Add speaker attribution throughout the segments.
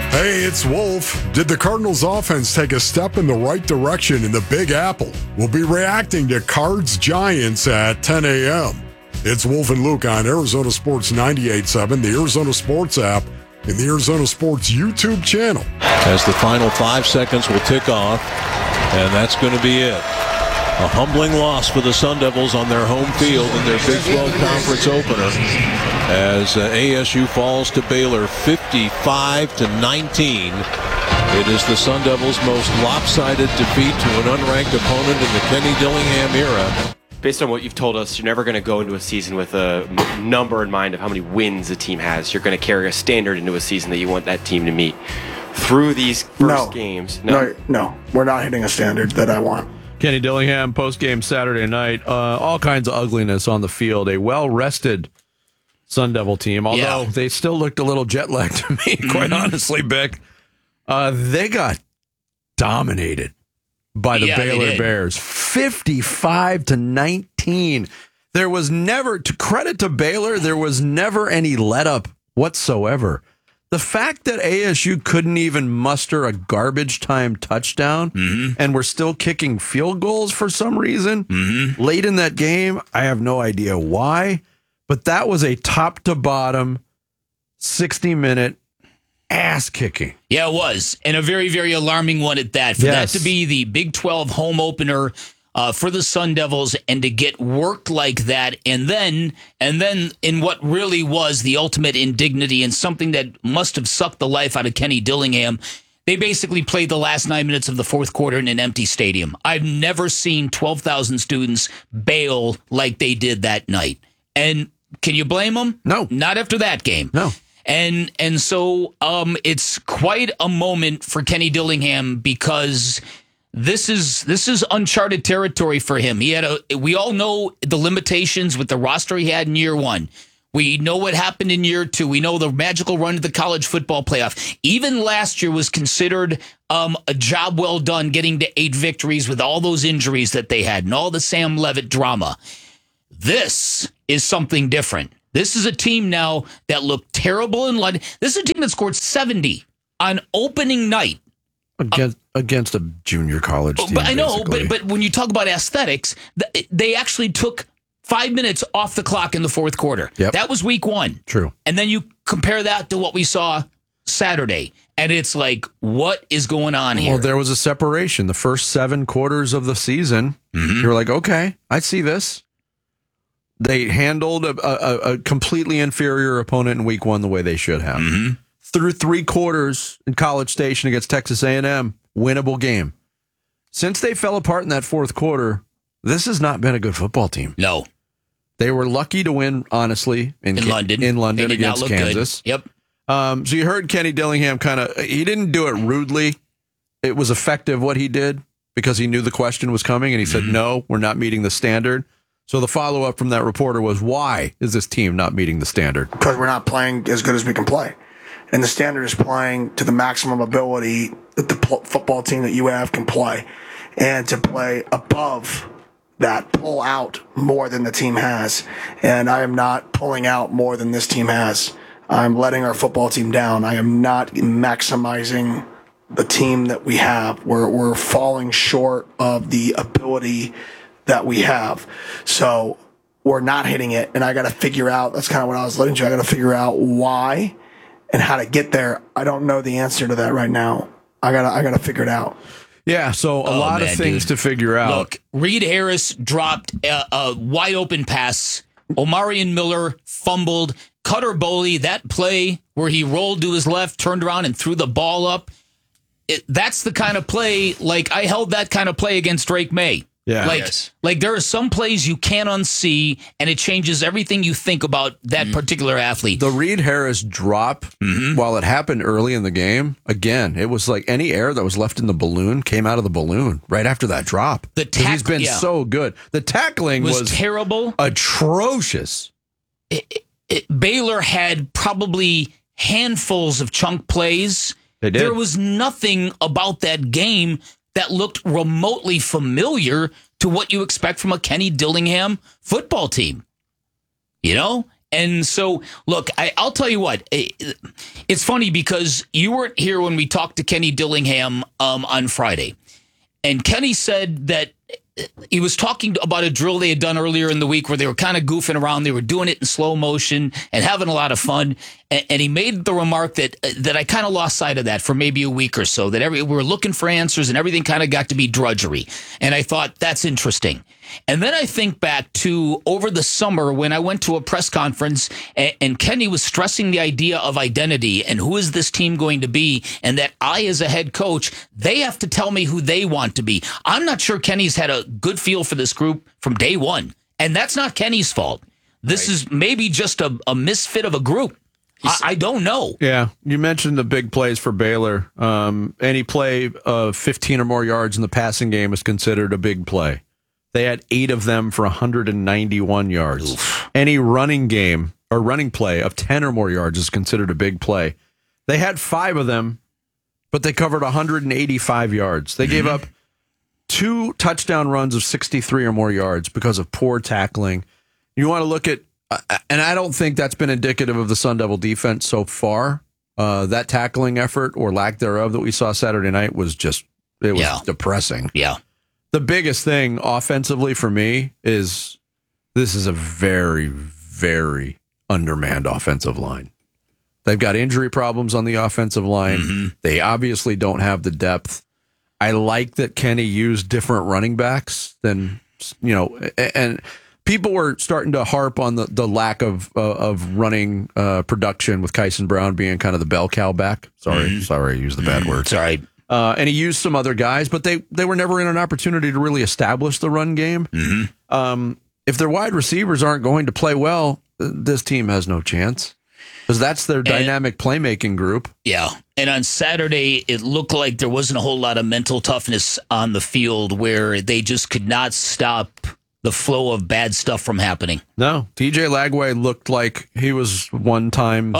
Speaker 1: Hey, it's Wolf. Did the Cardinals offense take a step in the right direction in the Big Apple? We'll be reacting to Cards-Giants at 10 a.m. It's Wolf and Luke on Arizona Sports 98.7, the Arizona Sports app, and the Arizona Sports YouTube channel.
Speaker 2: As the final 5 seconds will tick off, and that's going to be it. A humbling loss for the Sun Devils on their home field in their Big 12 Conference opener as ASU falls to Baylor 55-19. It is the Sun Devils' most lopsided defeat to an unranked opponent in the Kenny Dillingham era.
Speaker 3: Based on what you've told us, you're never going to go into a season with a number in mind of how many wins a team has. You're going to carry a standard into a season that you want that team to meet. Through these first games...
Speaker 4: No, we're not hitting a standard that I want.
Speaker 5: Kenny Dillingham, post-game Saturday night. All kinds of ugliness on the field. A well-rested Sun Devil team, although they still looked a little jet-lagged to me, quite honestly, Bick. They got dominated by the Baylor Bears. 55-19. There was never, to credit to Baylor, there was never any let-up whatsoever. The fact that ASU couldn't even muster a garbage time touchdown and were still kicking field goals for some reason late in that game, I have no idea why, but that was a top to bottom 60-minute ass kicking.
Speaker 6: Yeah, it was. And a very, very alarming one at that. For that to be the Big 12 home opener for the Sun Devils and to get worked like that, and then in what really was the ultimate indignity and something that must have sucked the life out of Kenny Dillingham, they basically played the last 9 minutes of the fourth quarter in an empty stadium. I've never seen 12,000 students bail like they did that night. And can you blame them?
Speaker 5: No.
Speaker 6: Not after that game.
Speaker 5: No.
Speaker 6: And so it's quite a moment for Kenny Dillingham because this is uncharted territory for him. We all know the limitations with the roster he had in year one. We know what happened in year two. We know the magical run to the college football playoff. Even last year was considered a job well done, getting to 8 victories with all those injuries that they had and all the Sam Levitt drama. This is something different. This is a team now that looked terrible in London. This is a team that scored 70 on opening night.
Speaker 5: Against a junior college team.
Speaker 6: But I know,
Speaker 5: basically.
Speaker 6: but when you talk about aesthetics, they actually took 5 minutes off the clock in the fourth quarter.
Speaker 5: Yep.
Speaker 6: That was week one.
Speaker 5: True.
Speaker 6: And then you compare that to what we saw Saturday, and it's like, what is going on here?
Speaker 5: Well, there was a separation. The first 7 quarters of the season, you're like, okay, I see this. They handled a completely inferior opponent in week one the way they should have. Through 3 quarters in College Station against Texas A&M, winnable game. Since they fell apart in that fourth quarter, this has not been a good football team.
Speaker 6: No.
Speaker 5: They were lucky to win, honestly, in London against Kansas.
Speaker 6: Good. Yep.
Speaker 5: So you heard Kenny Dillingham he didn't do it rudely. It was effective what he did because he knew the question was coming, and he said, no, we're not meeting the standard. So the follow-up from that reporter was, why is this team not meeting the standard?
Speaker 4: Because we're not playing as good as we can play. And the standard is playing to the maximum ability that the football team that you have can play. And to play above that, pull out more than the team has. And I am not pulling out more than this team has. I'm letting our football team down. I am not maximizing the team that we have. We're falling short of the ability that we have. So we're not hitting it. And I got to figure out, that's kind of what I was letting you, I got to figure out why and how to get there. I don't know the answer to that right now. I gotta figure it out.
Speaker 5: Yeah, so a lot of things to figure out.
Speaker 6: Look, Reed Harris dropped a wide open pass. Omarion Miller fumbled. Cutter Boley, that play where he rolled to his left, turned around and threw the ball up. That's the kind of play, like I held that kind of play against Drake May.
Speaker 5: Yeah.
Speaker 6: Like there are some plays you can't unsee, and it changes everything you think about that particular athlete.
Speaker 5: The Reed Harris drop, while it happened early in the game, again, it was like any air that was left in the balloon came out of the balloon right after that drop. He's been so good. The tackling was
Speaker 6: terrible,
Speaker 5: atrocious.
Speaker 6: Baylor had probably handfuls of chunk plays.
Speaker 5: They did.
Speaker 6: There was nothing about that game that looked remotely familiar to what you expect from a Kenny Dillingham football team. You know? And so, look, I'll tell you what. It's funny because you weren't here when we talked to Kenny Dillingham on Friday. And Kenny said that he was talking about a drill they had done earlier in the week where they were kind of goofing around. They were doing it in slow motion and having a lot of fun. And he made the remark that I kind of lost sight of that for maybe a week or so, that we were looking for answers and everything kind of got to be drudgery. And I thought, that's interesting. And then I think back to over the summer when I went to a press conference and Kenny was stressing the idea of identity and who is this team going to be, and that I, as a head coach, they have to tell me who they want to be. I'm not sure Kenny's had a good feel for this group from day one, and that's not Kenny's fault. This is maybe just a misfit of a group. I don't know.
Speaker 5: Yeah, you mentioned the big plays for Baylor. Any play of 15 or more yards in the passing game is considered a big play. They had 8 of them for 191 yards. Oof. Any running game or running play of 10 or more yards is considered a big play. They had 5 of them, but they covered 185 yards. They gave up 2 touchdown runs of 63 or more yards because of poor tackling. You want to look at, and I don't think that's been indicative of the Sun Devil defense so far. That tackling effort or lack thereof that we saw Saturday night was depressing.
Speaker 6: Yeah.
Speaker 5: The biggest thing offensively for me is this is a very, very undermanned offensive line. They've got injury problems on the offensive line. Mm-hmm. They obviously don't have the depth. I like that Kenny used different running backs than, and people were starting to harp on the lack of running production with Kyson Brown being kind of the bell cow back. Sorry, I used the bad word.
Speaker 6: It's all right.
Speaker 5: And he used some other guys, but they were never in an opportunity to really establish the run game. Mm-hmm. If their wide receivers aren't going to play well, this team has no chance because that's their dynamic playmaking group.
Speaker 6: Yeah. And on Saturday, it looked like there wasn't a whole lot of mental toughness on the field where they just could not stop the flow of bad stuff from happening.
Speaker 5: No, TJ Lagway looked like he was the one-time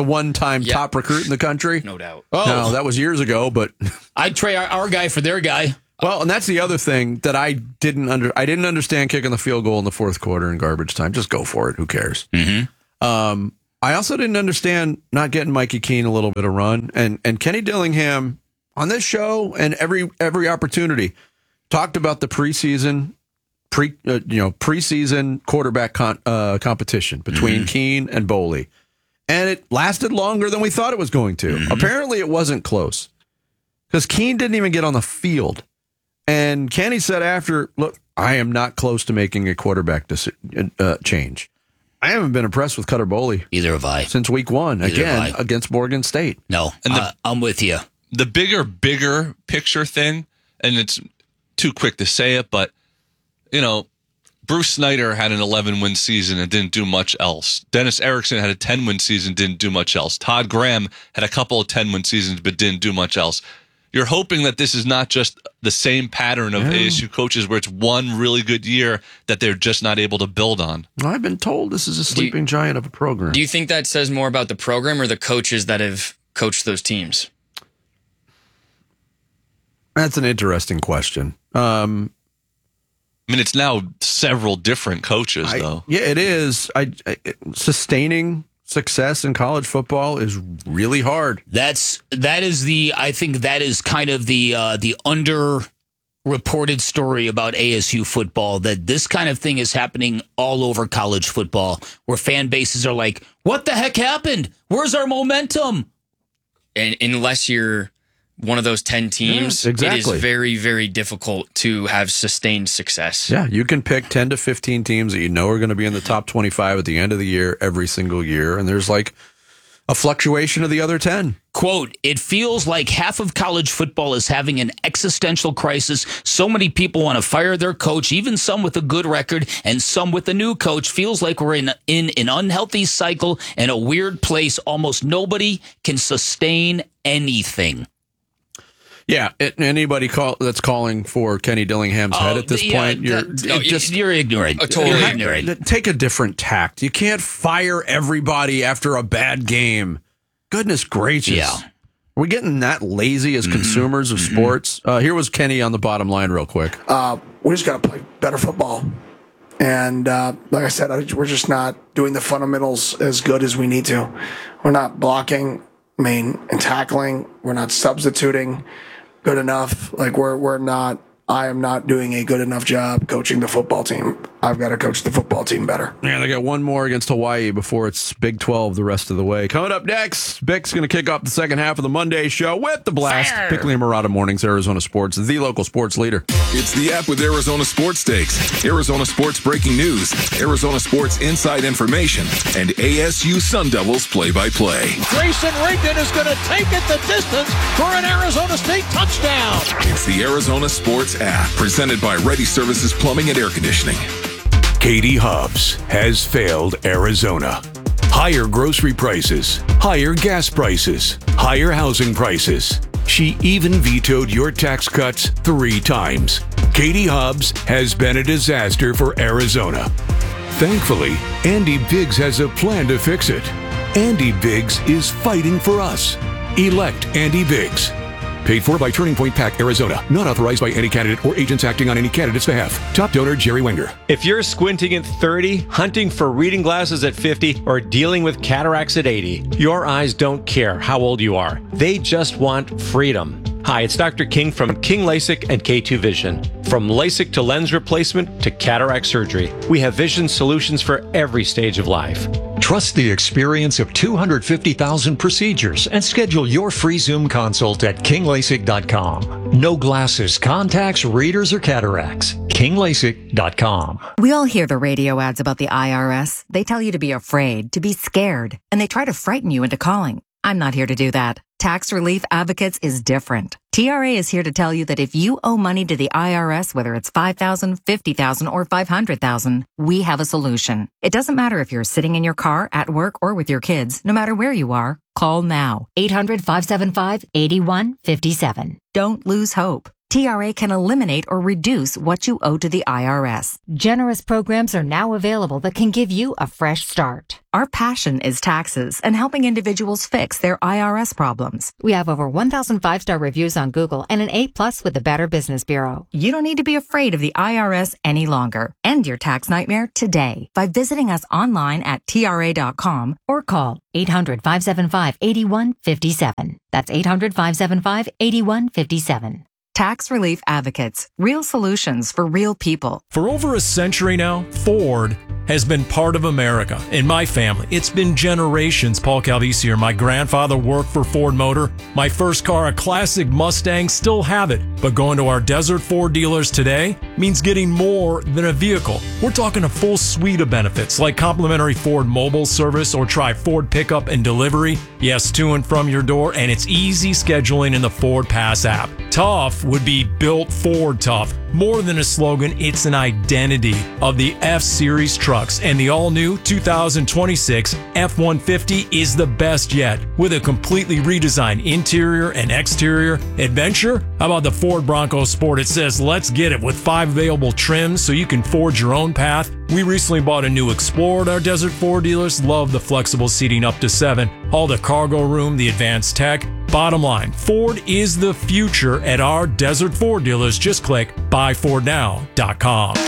Speaker 5: top recruit in the country.
Speaker 3: No doubt.
Speaker 5: Oh, no, that was years ago, but
Speaker 6: I'd trade our guy for their guy.
Speaker 5: Well, and that's the other thing that I didn't understand kicking the field goal in the fourth quarter in garbage time. Just go for it. Who cares? Mm-hmm. I also didn't understand not getting Mikey Keene a little bit of run, and Kenny Dillingham on this show and every opportunity talked about the preseason quarterback competition between Keene and Boley. And it lasted longer than we thought it was going to. Mm-hmm. Apparently it wasn't close because Keene didn't even get on the field. And Kenny said after, look, I am not close to making a quarterback change. I haven't been impressed with Cutter Boley.
Speaker 6: Either have I.
Speaker 5: Since week 1, again, against Morgan State.
Speaker 6: No, I'm with you.
Speaker 7: The bigger picture thing, and it's too quick to say it, but Bruce Snyder had an 11-win season and didn't do much else. Dennis Erickson had a 10-win season, didn't do much else. Todd Graham had a couple of 10-win seasons, but didn't do much else. You're hoping that this is not just the same pattern of ASU coaches where it's one really good year that they're just not able to build on.
Speaker 5: I've been told this is a sleeping giant of a program.
Speaker 8: Do you think that says more about the program or the coaches that have coached those teams?
Speaker 5: That's an interesting question.
Speaker 7: It's now several different coaches, though.
Speaker 5: Yeah, it is. Sustaining success in college football is really hard.
Speaker 6: I think that is kind of the underreported story about ASU football, that this kind of thing is happening all over college football, where fan bases are like, what the heck happened? Where's our momentum?
Speaker 8: And unless you're one of those 10 teams,
Speaker 5: exactly.
Speaker 8: It is very, very difficult to have sustained success.
Speaker 5: Yeah, you can pick 10 to 15 teams that you know are going to be in the top 25 at the end of the year every single year, and there's like a fluctuation of the other 10.
Speaker 6: Quote, it feels like half of college football is having an existential crisis. So many people want to fire their coach, even some with a good record and some with a new coach. Feels like we're in an unhealthy cycle and a weird place. Almost nobody can sustain anything.
Speaker 5: Yeah, anybody that's calling for Kenny Dillingham's head at this point,
Speaker 6: you're ignorant.
Speaker 8: Totally ignorant.
Speaker 5: Take a different tact. You can't fire everybody after a bad game. Goodness gracious.
Speaker 6: Yeah.
Speaker 5: Are we getting that lazy as consumers of sports? Here was Kenny on the bottom line real quick.
Speaker 4: We just got to play better football. And like I said, we're just not doing the fundamentals as good as we need to. We're not blocking, and tackling. We're not substituting good enough. I am not doing a good enough job coaching the football team. I've got to coach the football team better.
Speaker 5: And they got one more against Hawaii before it's Big 12 the rest of the way. Coming up next, Bick's going to kick off the second half of the Monday show with the blast. Pickley and Murata Mornings, Arizona Sports, the local sports leader.
Speaker 9: It's the app with Arizona Sports Stakes, Arizona Sports breaking news, Arizona Sports inside information, and ASU Sun Devils play-by-play.
Speaker 10: Grayson Rigdon is going to take it the distance for an Arizona State touchdown.
Speaker 9: It's the Arizona Sports app, presented by Ready Services Plumbing and Air Conditioning.
Speaker 11: Katie Hubbs has failed Arizona. Higher grocery prices, higher gas prices, higher housing prices. She even vetoed your tax cuts 3 times. Katie Hubbs has been a disaster for Arizona. Thankfully, Andy Biggs has a plan to fix it. Andy Biggs is fighting for us. Elect Andy Biggs. Paid for by Turning Point PAC, Arizona. Not authorized by any candidate or agents acting on any candidate's behalf. Top donor, Jerry Wenger.
Speaker 12: If you're squinting at 30, hunting for reading glasses at 50, or dealing with cataracts at 80, your eyes don't care how old you are. They just want freedom. Hi, it's Dr. King from King LASIK and K2 Vision. From LASIK to lens replacement to cataract surgery, we have vision solutions for every stage of life.
Speaker 13: Trust the experience of 250,000 procedures and schedule your free Zoom consult at kinglasik.com. No glasses, contacts, readers, or cataracts. kinglasik.com.
Speaker 14: We all hear the radio ads about the IRS. They tell you to be afraid, to be scared, and they try to frighten you into calling. I'm not here to do that. Tax Relief Advocates is different. TRA is here to tell you that if you owe money to the IRS, whether it's $5,000, $50,000, or $500,000, we have a solution. It doesn't matter if you're sitting in your car, at work, or with your kids. No matter where you are, call now. 800-575-8157. Don't lose hope. TRA can eliminate or reduce what you owe to the IRS. Generous programs are now available that can give you a fresh start. Our passion is taxes and helping individuals fix their IRS problems. We have over 1,000 5-star reviews on Google and an A+ with the Better Business Bureau. You don't need to be afraid of the IRS any longer. End your tax nightmare today by visiting us online at TRA.com or call 800-575-8157. That's 800-575-8157. Tax Relief Advocates. Real solutions for real people.
Speaker 10: For over a century now, Ford has been part of America. In my family, it's been generations. Paul Calvisi here. My grandfather worked for Ford Motor. My first car, a classic Mustang, still have it. But going to our Desert Ford dealers today means getting more than a vehicle. We're talking a full suite of benefits like complimentary Ford mobile service or try Ford pickup and delivery. Yes, to and from your door, and it's easy scheduling in the Ford Pass app. Tough would be built Ford tough. More than a slogan, it's an identity of the F-Series trucks, and the all-new 2026 F-150 is the best yet. With a completely redesigned interior and exterior adventure, how about the Ford Bronco Sport? It says, let's get it, with 5 available trims so you can forge your own path. We recently bought a new Explorer at our Desert Ford dealers. Love the flexible seating up to 7. All the cargo room, the advanced tech. Bottom line, Ford is the future at our Desert Ford dealers. Just click buyfordnow.com.